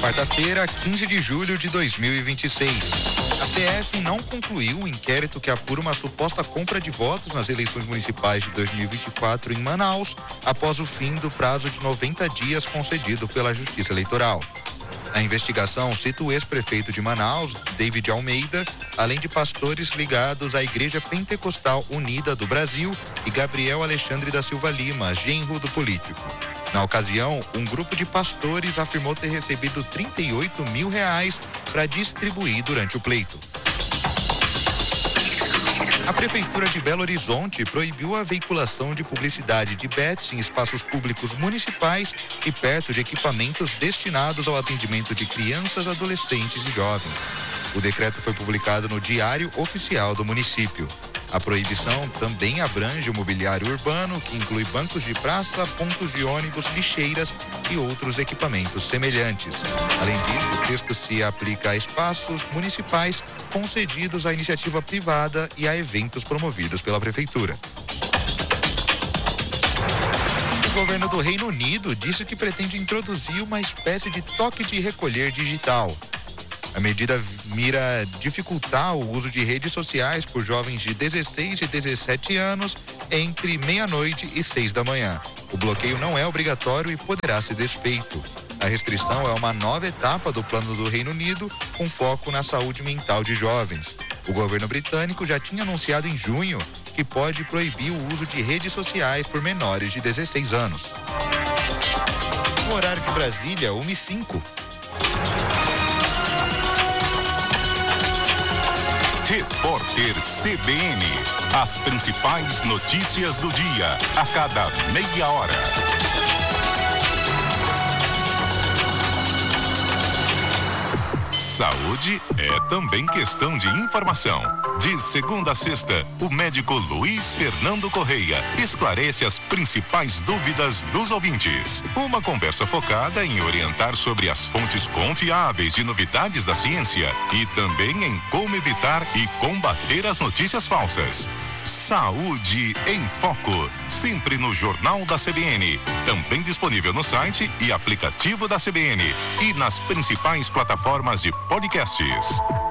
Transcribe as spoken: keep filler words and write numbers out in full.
Quarta-feira, quinze de julho de dois mil e vinte e seis. A P F não concluiu o inquérito que apura uma suposta compra de votos nas eleições municipais de dois mil e vinte e quatro em Manaus, após o fim do prazo de noventa dias concedido pela Justiça Eleitoral. A investigação cita o ex-prefeito de Manaus, David Almeida, além de pastores ligados à Igreja Pentecostal Unida do Brasil e Gabriel Alexandre da Silva Lima, genro do político. Na ocasião, um grupo de pastores afirmou ter recebido trinta e oito mil reais para distribuir durante o pleito. A Prefeitura de Belo Horizonte proibiu a veiculação de publicidade de bets em espaços públicos municipais e perto de equipamentos destinados ao atendimento de crianças, adolescentes e jovens. O decreto foi publicado no Diário Oficial do município. A proibição também abrange o mobiliário urbano, que inclui bancos de praça, pontos de ônibus, lixeiras e outros equipamentos semelhantes. Além disso, o texto se aplica a espaços municipais concedidos à iniciativa privada e a eventos promovidos pela Prefeitura. O governo do Reino Unido disse que pretende introduzir uma espécie de toque de recolher digital. A medida mira dificultar o uso de redes sociais por jovens de dezesseis e dezessete anos entre meia-noite e seis da manhã. O bloqueio não é obrigatório e poderá ser desfeito. A restrição é uma nova etapa do plano do Reino Unido com foco na saúde mental de jovens. O governo britânico já tinha anunciado em junho que pode proibir o uso de redes sociais por menores de dezesseis anos. No horário de Brasília, uma e cinco. Repórter C B N. As principais notícias do dia, a cada meia hora. Saúde é também questão de informação. De segunda a sexta, o médico Luiz Fernando Correia esclarece as principais dúvidas dos ouvintes. Uma conversa focada em orientar sobre as fontes confiáveis de novidades da ciência e também em como evitar e combater as notícias falsas. Saúde em Foco, sempre no Jornal da C B N, também disponível no site e aplicativo da C B N e nas principais plataformas de podcasts.